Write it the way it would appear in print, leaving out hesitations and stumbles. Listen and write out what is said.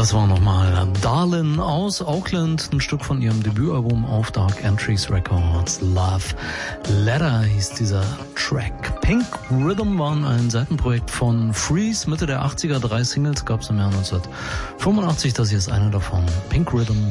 Das war nochmal Darlin aus Auckland, ein Stück von ihrem Debütalbum auf Dark Entries Records. Love Letter hieß dieser Track. Pink Rhythm war ein Seitenprojekt von Freeze, Mitte der 80er. 3 Singles gab es im Jahr 1985. Das hier ist eine davon. Pink Rhythm.